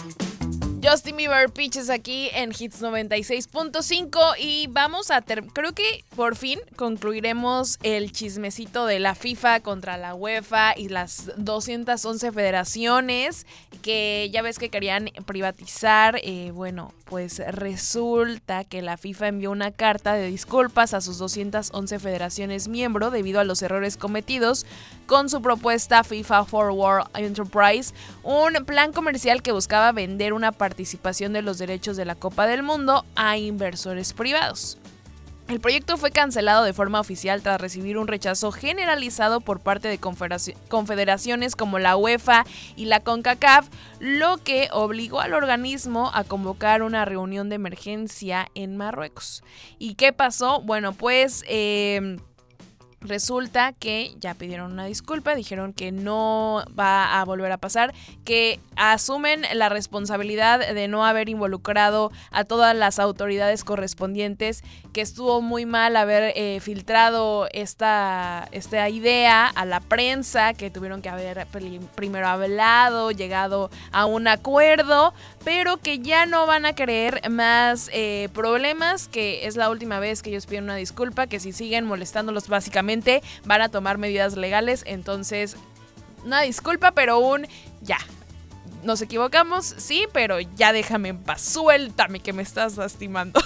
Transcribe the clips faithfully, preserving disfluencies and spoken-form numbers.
Justin Bieber Peaches aquí en Hits noventa y seis punto cinco y vamos a ter- creo que por fin concluiremos el chismecito de la FIFA contra la UEFA y las doscientas once federaciones que ya ves que querían privatizar. Eh, bueno, pues resulta que la FIFA envió una carta de disculpas a sus doscientas once federaciones miembro debido a los errores cometidos con su propuesta FIFA Forward Enterprise, un plan comercial que buscaba vender una participación de los derechos de la Copa del Mundo a inversores privados. El proyecto fue cancelado de forma oficial tras recibir un rechazo generalizado por parte de confederaciones como la UEFA y la CONCACAF, lo que obligó al organismo a convocar una reunión de emergencia en Marruecos. ¿Y qué pasó? Bueno, pues eh, resulta que ya pidieron una disculpa, dijeron que no va a volver a pasar, que asumen la responsabilidad de no haber involucrado a todas las autoridades correspondientes, que estuvo muy mal haber eh, filtrado esta, esta idea a la prensa, que tuvieron que haber primero hablado, llegado a un acuerdo, pero que ya no van a querer más eh, problemas, que es la última vez que ellos piden una disculpa, que si siguen molestándolos básicamente van a tomar medidas legales. Entonces, una disculpa, pero un ya. Nos equivocamos, sí, pero ya déjame en paz. Suéltame que me estás lastimando.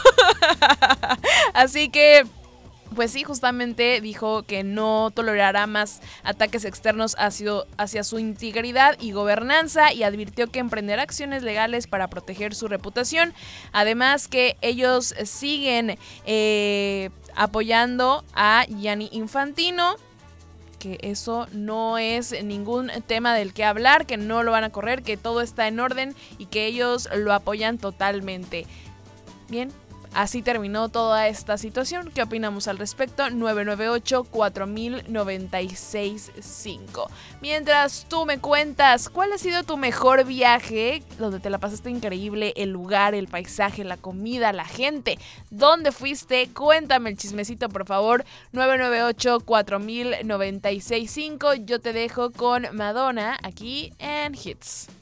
Así que, pues sí, justamente dijo que no tolerará más ataques externos hacia, hacia su integridad y gobernanza, y advirtió que emprenderá acciones legales para proteger su reputación. Además que ellos siguen eh, apoyando a Gianni Infantino, que eso no es ningún tema del que hablar, que no lo van a correr, que todo está en orden y que ellos lo apoyan totalmente. Bien, así terminó toda esta situación. ¿Qué opinamos al respecto? nueve nueve ocho, cuatro mil, noventa y seis cinco. Mientras tú me cuentas cuál ha sido tu mejor viaje, donde te la pasaste increíble, el lugar, el paisaje, la comida, la gente, ¿dónde fuiste? Cuéntame el chismecito, por favor. nueve nueve ocho, cuatro mil, noventa y seis cinco. Yo te dejo con Madonna aquí en Hits.